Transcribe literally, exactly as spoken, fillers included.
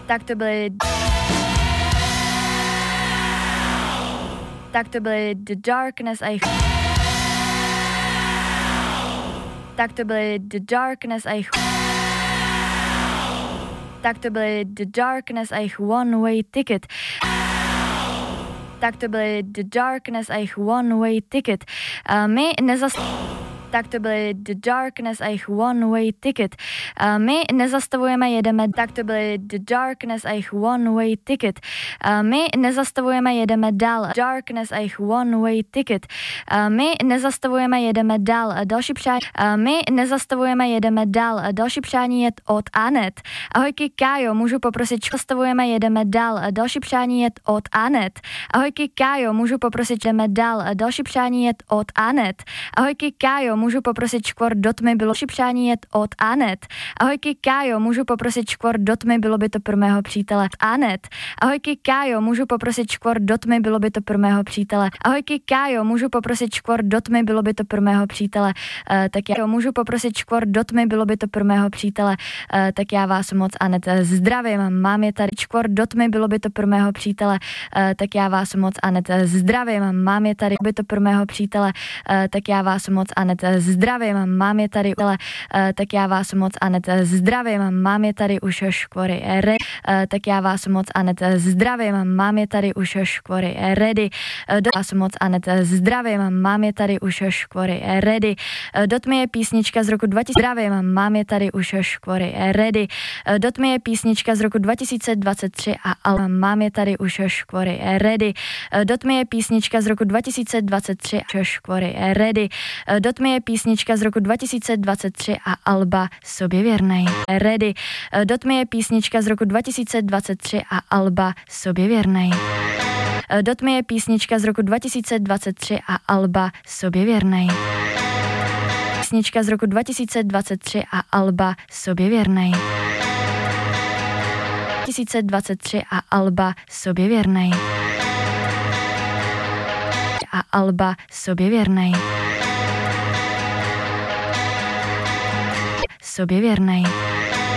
Tak to byly Tak to byly The Darkness a jejich Tak to byly The Darkness a jejich Tak to byly The Darkness a jejich One Way Ticket. Tak to byly The Darkness a jejich One Way Ticket. Uh, my nezas... Tak to byly The Darkness a jejich One Way Ticket. Uh, my nezastavujeme, jedeme. Tak to byly The Darkness a jejich One Way Ticket. Uh, my nezastavujeme, jedeme dál. Darkness a jejich One Way Ticket. Uh, my nezastavujeme, jedeme dál. Další přání. Uh, my nezastavujeme, jedeme dál. Další přání je od Anet. Ahojky Kájo, můžu poprosit. Zastavujeme, jedeme dál. Další přání je od Anet. Ahojky Kájo, můžu poprosit. Jdeme dál. Další přání je od Anet. Ahojky Kájo, můžu poprosit škvor do tmy, bylo další přání je od Anet. Ahojky Kájo, můžu poprosit škvor do tmy, bylo by to pro mého přítele. Anet. Ahojky Kájo, můžu poprosit škvor do tmy, bylo by to pro mého přítele. Ahojky Kájo, můžu poprosit škvor do tmy, bylo by to pro mého přítele. Uh, tak já můžu poprosit škvor do tmy, bylo by to pro mého přítele. Uh, tak já vás moc, Anet, zdravím. Mám je tady škvor do tmy, bylo by to pro mého přítele. Uh, tak já vás moc, Anet, zdravím. Mám je tady, by to pro mého přítele. Uh, tak já vás moc, Anet, zdravím, mám je tady, ale uh, tak já vás moc, Anet, zdravím, mám je tady už škvory ready, uh, tak já vás moc, Anet, zdravím, mám je tady už škvory ready, uh, do vás moc, Anet, zdravím, mám je tady už škvory ready, uh, do tmy je písnička z roku dva tisíce, zdravím, mám je tady už škvory ready, uh, do tmy je písnička z roku dva tisíce dvacet tři a ale mám je tady už škvory ready, uh, do tmy je písnička z roku dva tisíce dvacet tři a škvory ready, uh, do tmy je písnička z roku dva tisíce dvacet tři a alba Sobě věrnej. Ready. Do tmy je písnička z roku dva tisíce dvacet tři a alba Sobě věrnej. Do tmy je písnička z roku dva tisíce dvacet tři a alba Sobě věrnej. Písnička z roku dva tisíce dvacet tři a alba Sobě věrnej. dva tisíce dvacet tři a alba Sobě věrnej. A alba Sobě věrnej. Sobě věrnej.